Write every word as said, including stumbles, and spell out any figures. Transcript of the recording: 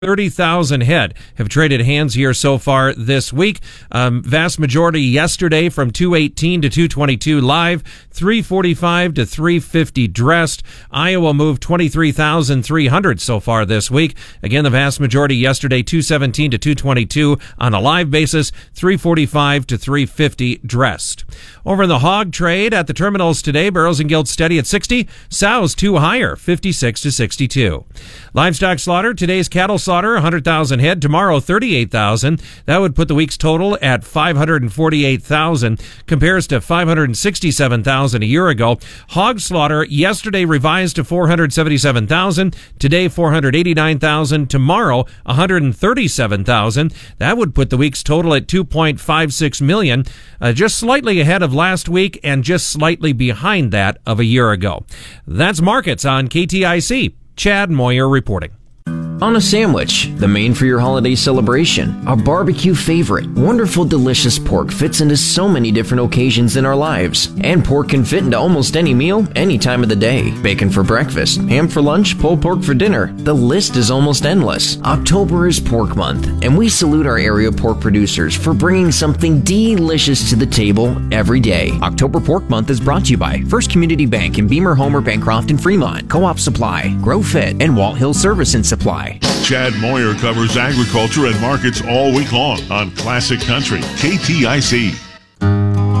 thirty thousand head have traded hands here so far this week. Um, vast majority yesterday from two eighteen to two twenty-two live, three forty-five to three fifty dressed. Iowa moved twenty-three thousand three hundred so far this week. Again, the vast majority yesterday, two seventeen to two twenty-two on a live basis, three forty-five to three fifty dressed. Over in the hog trade at the terminals today, barrels and gilts steady at sixty, sows two higher, fifty-six to sixty-two. Livestock slaughter, today's cattle slaughter, one hundred thousand head, tomorrow thirty-eight thousand. That would put the week's total at five hundred forty-eight thousand, compares to five hundred sixty-seven thousand a year ago. Hog slaughter yesterday revised to four hundred seventy-seven thousand, today four hundred eighty-nine thousand, tomorrow one hundred thirty-seven thousand. That would put the week's total at two point five six million, uh, just slightly ahead of last week and just slightly behind that of a year ago. That's markets on K T I C. Chad Moyer reporting. On a sandwich, the main for your holiday celebration, a barbecue favorite. Wonderful, delicious pork fits into so many different occasions in our lives. And pork can fit into almost any meal, any time of the day. Bacon for breakfast, ham for lunch, pulled pork for dinner. The list is almost endless. October is Pork Month, and we salute our area pork producers for bringing something delicious to the table every day. October Pork Month is brought to you by First Community Bank in Beamer, Homer, Bancroft, and Fremont, Co-op Supply, Grow Fit, and Walt Hill Service and Supply. Chad Moyer covers agriculture and markets all week long on Classic Country, K T I C.